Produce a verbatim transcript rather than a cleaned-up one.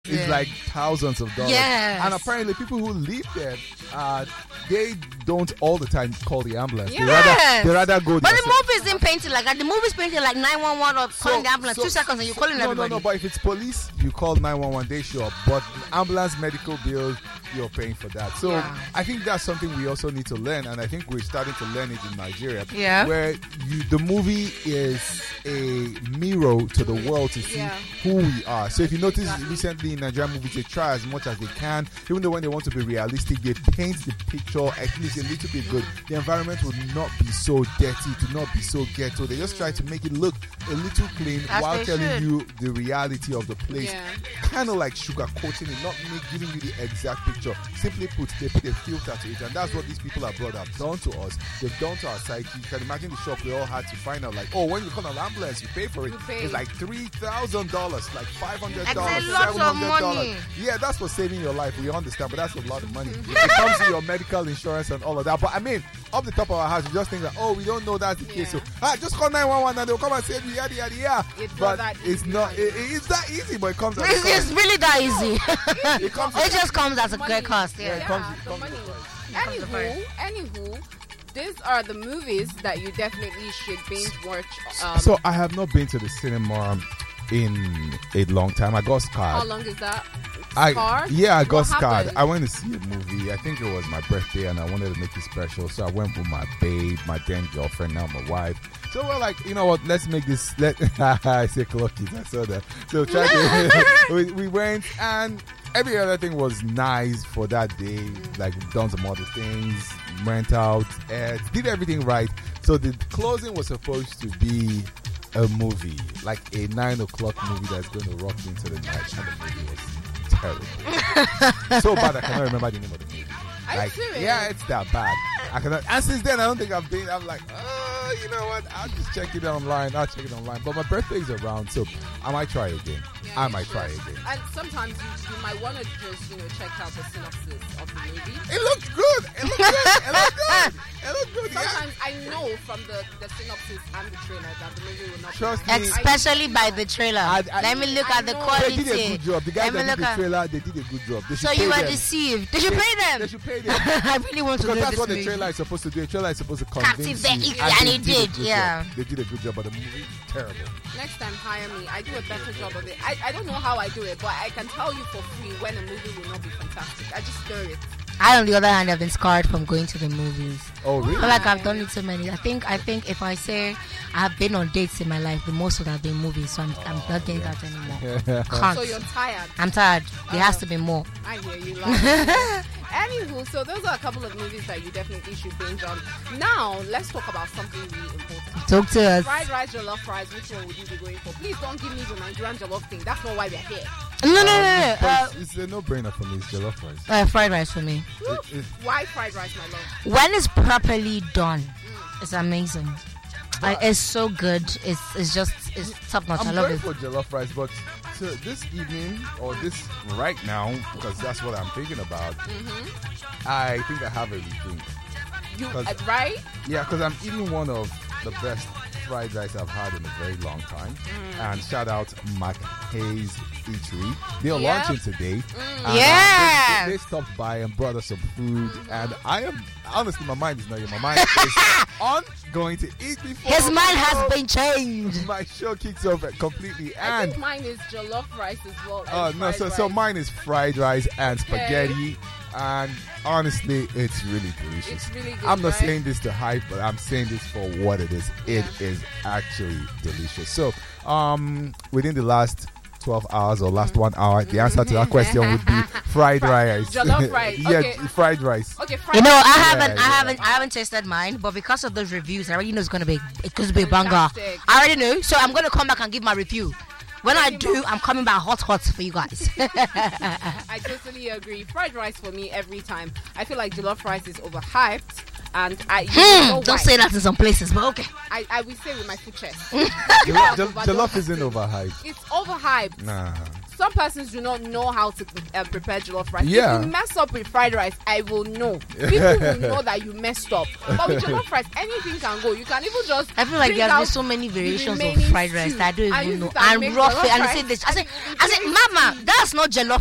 is yeah. like thousands of dollars. Yes. And apparently people who live there, uh, they don't all the time call the ambulance. Yes. They rather they rather go. But the movie isn't painted like that. The movie is painted like nine one one or calling so, the ambulance. So, two seconds and you're calling no, everybody. No, no, but if it's police, you call nine one one, they show up. But ambulance, medical bills, you're paying for that. So yeah. I think that's something we also need to learn. And I think we're starting to learn it in Nigeria. Yeah. Where you, the movie is a mirror to the world to see yeah. who we are. So if you notice exactly. recently in Nigerian movies, they try as much as they can. Even though when they want to be realistic, they paint the picture at least a little bit good. The environment would not be so dirty, to not be so ghetto. They just try to make it look a little clean As while telling should. you the reality of the place. Yeah. Kind of like sugarcoating it, not make, giving you the exact picture. Simply put, they put a filter to it, and that's what these people abroad have done to us. They've done to our psyche. You can imagine the shock we all had to find out. Like, oh, when you call an ambulance, you pay for it. pay. It's like three thousand dollars, like five hundred dollars, That's a lot of seven hundred dollars. money. Yeah, that's for saving your life. We understand, but that's a lot of money. It comes to your medical insurance and all of that. But I mean, off the top of our house, you just think that, oh, we don't know that's the Yeah. case. So ah, just call nine one one and they'll come and save you. Yada yada yada. It's But not that it's easy. not. It, it's that easy, but it comes. At a It's, cost. it's really that easy. It comes. It just comes at a great cost. Yeah, Yeah. it comes- Yeah, it the comes money. with comes with Anywho, anywho, these are the movies that you definitely should binge watch. Um, So I have not been to the cinema in a long time. I got scarred. how long is that? I, Scarred? yeah, I got What scarred. happened? I went to see a movie. I think it was my birthday, and I wanted to make it special. So I went with my babe, my then girlfriend, now my wife. So we're like, you know what? Let's make this. Let I say clockies. I saw that. So try to, we, we went, and every other thing was nice for that day. Like we've done some other things, went out, uh, did everything right. So the closing was supposed to be a movie, like a nine o'clock movie that's going to rock into the night, and the movie was terrible. So bad I cannot remember the name of the movie. Are you Like, serious? yeah, it's that bad. I cannot. And since then, I don't think I've been. I'm like, oh, you know what? I'll just check it online. I'll check it online. But my birthday is around, so I might try again. Yeah, I you might should. try again. And sometimes you, you might want to just, you know, check out the synopsis of the movie. It looks good. It looks good. It looks good. It looks good. Yeah. Sometimes I know from the, the synopsis and the trailer that the movie will not Trust be. me. Especially by the trailer. I- I- Let me look I at the know. quality. They did a good job. The guys Let me that did look the at- trailer, they did a good job. They should So pay you were them. deceived. They should pay They them. should pay them. I really want to Because do that's this what the movie. trailer is supposed to do. A trailer is supposed to convince Captivate you. you, and they it a did, good yeah. job. They did a good job, but the movie, terrible. Next time, hire me. I do a better job of it. I, I don't know how I do it, but I can tell you for free when a movie will not be fantastic. I just stir it. I, on the other hand, have been scarred from going to the movies. Oh, really? I feel like I've done it so many. I think I think if I say I have been on dates in my life, the most would have been movies. So I'm, I'm not doing that anymore. Can't. So you're tired. I'm tired. There has Oh. to be more. I hear you. Like Anywho, so those are a couple of movies that you definitely should binge on. Now, let's talk about something really important. Talk to us. Fried rice, jollof rice, which one would you be going for? Please don't give me the Nigerian jollof thing. That's not why we're here. No, no, no, no. But Uh, it's, it's a no-brainer for me. It's jollof rice. uh, fried rice for me. It- it- Why fried rice, my love? When it's properly done, it's amazing. I, it's so good. It's it's just it's top notch. I I'm love going it. for jollof rice, but to this evening or this right now, because that's what I'm thinking about, I think I have everything. You Cause- uh, right? Yeah, because I'm eating one of the best fried rice I've had in a very long time. And shout out Mac Hayes Eatery. They're Yeah. launching today. And, uh, Yeah. they, they stopped by and brought us some food. And I am, honestly, my mind is not here. My mind is on going to eat before His mind my has show- been changed. My show kicks off completely. I And think mine is jollof rice as well. Oh and no! fried So so rice. mine is fried rice and spaghetti, and honestly, it's really delicious. It's really good, I'm not right? saying this to hype, but I'm saying this for what it is. It is actually delicious. So, um, within the last twelve hours or last one hour, the answer to that question would be fried rice. Jollof rice, yeah, okay. fried rice. Okay, fried You know, rice. I haven't, Yeah, I yeah. haven't, I haven't tasted mine, but because of those reviews, I already know it's gonna be, it's gonna be a banger. Fantastic. I already know, so I'm gonna come back and give my review. When I do, I'm coming back hot, hot for you guys. I totally agree. Fried rice for me every time. I feel like jollof rice is overhyped, and I you know Hmm, why. don't say that in some places, but okay. I, I will say with my full chest. Jollof, jol- Overdone. jollof isn't overhyped. It's overhyped. Nah, some persons do not know how to uh, prepare jollof rice. Yeah. If you mess up with fried rice, I will know. People will know that you messed up. But with jollof rice, anything can go. You can even just. I feel like bring there's out been so many variations remaining of fried rice stew that I don't and even use know. it and And make rough jollof it. And rice say this. I and said, you I said, drink Mama, that's not jollof